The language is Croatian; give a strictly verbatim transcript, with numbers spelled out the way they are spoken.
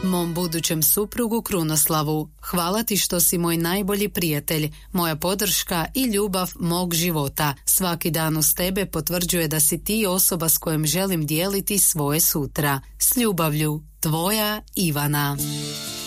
Mom budućem suprugu Krunoslavu, hvala ti što si moj najbolji prijatelj, moja podrška i ljubav mog života. Svaki dan uz tebe potvrđuje da si ti osoba s kojom želim dijeliti svoje sutra. S ljubavlju, tvoja Ivana.